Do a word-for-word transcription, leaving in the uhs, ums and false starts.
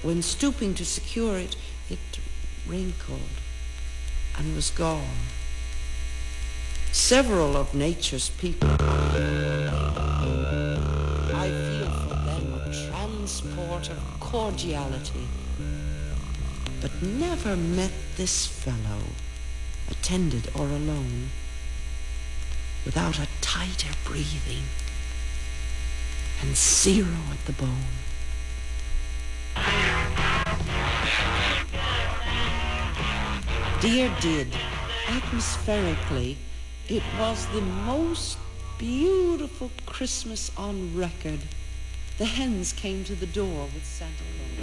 When stooping to secure it, it wrinkled and was gone. Several of nature's people, I feel for them a transport of cordiality, but never met this fellow, attended or alone, without a tighter breathing and zero at the bone. Dear Did, atmospherically, it was the most beautiful Christmas on record. The hens came to the door with Santa Claus.